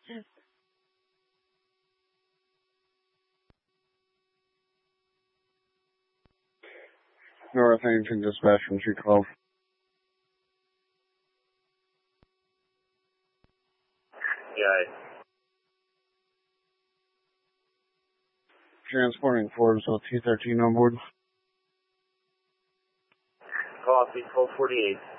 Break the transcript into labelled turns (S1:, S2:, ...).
S1: North Huntington Dispatch from 212.
S2: Yeah.
S1: Transporting Forbes with T-13 on board.
S2: Copy, 1248.